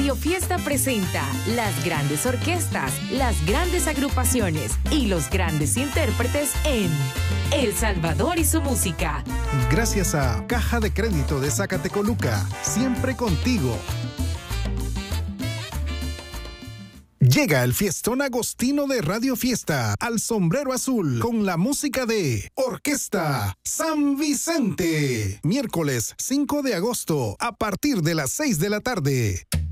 Radio Fiesta presenta las grandes orquestas, las grandes agrupaciones y los grandes intérpretes en El Salvador y su música. Gracias a Caja de Crédito de Zacatecoluca, siempre contigo. Llega el fiestón agostino de Radio Fiesta al Sombrero Azul con la música de Orquesta San Vicente. Miércoles 5 de agosto a partir de las 6 de la tarde.